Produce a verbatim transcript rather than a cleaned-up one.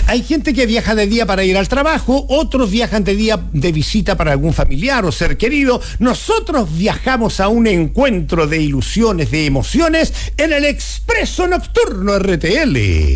Hay gente que viaja de día para ir al trabajo, otros viajan de día de visita para algún familiar o ser querido. Nosotros viajamos a un encuentro de ilusiones, de emociones, en el Expreso Nocturno R T L.